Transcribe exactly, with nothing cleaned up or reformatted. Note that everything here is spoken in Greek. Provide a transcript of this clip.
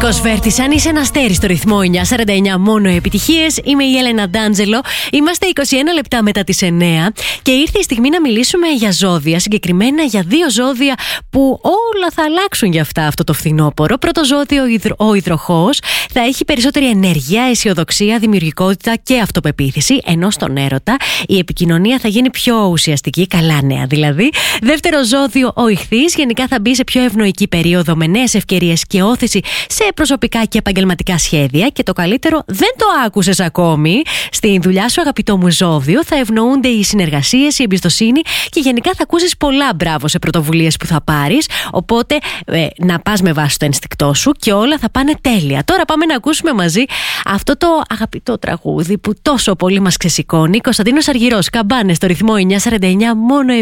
Νίκος Βέρτης, αν είσαι ένα αστέρι στο ρυθμό εννιά σαράντα εννιά, μόνο επιτυχίες. Είμαι η Έλενα Ντάντζελο. Είμαστε είκοσι ένα λεπτά μετά τις εννιά και ήρθε η στιγμή να μιλήσουμε για ζώδια. Συγκεκριμένα για δύο ζώδια που όλα θα αλλάξουν για αυτά αυτό το φθινόπωρο. Πρώτο ζώδιο, ο υδροχόος, θα έχει περισσότερη ενέργεια, αισιοδοξία, δημιουργικότητα και αυτοπεποίθηση. Ενώ στον έρωτα η επικοινωνία θα γίνει πιο ουσιαστική, καλά νέα δηλαδή. Δεύτερο ζώδιο, ο ιχθύς, γενικά θα μπει σε πιο ευνοϊκή περίοδο με νέες ευκαιρίες και όθηση σε προσωπικά και επαγγελματικά σχέδια. Και το καλύτερο, δεν το άκουσες ακόμη. Στην δουλειά σου, αγαπητό μου ζώδιο, θα ευνοούνται οι συνεργασίες, η εμπιστοσύνη και γενικά θα ακούσεις πολλά μπράβο σε πρωτοβουλίες που θα πάρεις. Οπότε ε, να πας με βάση το ενστικτό σου και όλα θα πάνε τέλεια. Τώρα πάμε να ακούσουμε μαζί αυτό το αγαπητό τραγούδι που τόσο πολύ μας ξεσηκώνει. Κωνσταντίνος Αργυρός, Καμπάνες, στο ρυθμό εννιά σαράντα εννιά, μόνο